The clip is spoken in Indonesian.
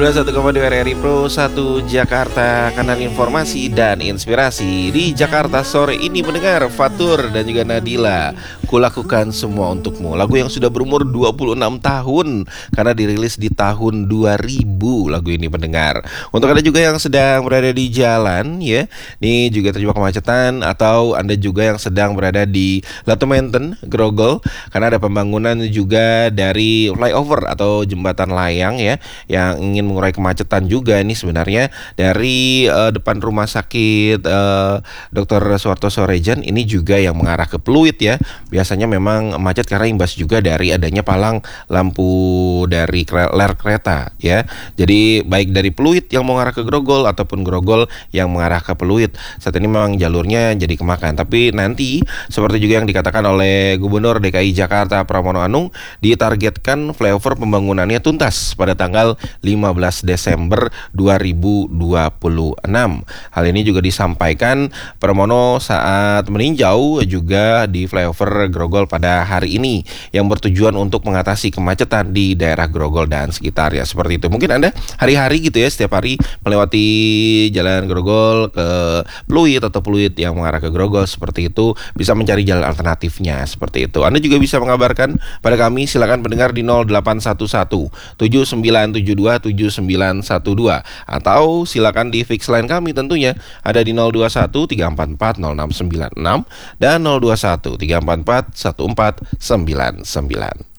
101,2 RRI Pro 1 Jakarta, kanal informasi dan inspirasi di Jakarta sore ini. Mendengar Fatur dan juga Nadila, Kulakukan Semua Untukmu, lagu yang sudah berumur 26 tahun karena dirilis di tahun 2000 lagu ini mendengar. Untuk Anda juga yang sedang berada di jalan ya, ini juga terjebak kemacetan, atau Anda juga yang sedang berada di Latumenten, Grogol, karena ada pembangunan juga dari flyover atau jembatan layang ya, yang ingin mengurai kemacetan juga. Ini sebenarnya dari depan rumah sakit Dr. Suharto Sorejan ini juga yang mengarah ke Pluit ya. Biasanya memang macet karena imbas juga dari adanya palang lampu dari ler kereta ya. Jadi baik dari Pluit yang mengarah ke Grogol ataupun Grogol yang mengarah ke Pluit, saat ini memang jalurnya jadi kemakan. Tapi nanti seperti juga yang dikatakan oleh Gubernur DKI Jakarta Pramono Anung, ditargetkan flyover pembangunannya tuntas pada tanggal 15 Desember 2026. Hal ini juga disampaikan Pramono saat meninjau juga di flyover Grogol pada hari ini yang bertujuan untuk mengatasi kemacetan di daerah Grogol dan sekitarnya. Seperti itu. Mungkin Anda hari-hari gitu ya, setiap hari melewati jalan Grogol ke Pluit atau Pluit yang mengarah ke Grogol, seperti itu bisa mencari jalan alternatifnya seperti itu. Anda juga bisa mengabarkan pada kami, silakan pendengar di 0811 7972 7912, atau silakan di fix line kami tentunya ada di 021 344 0696 dan 021 344 1499.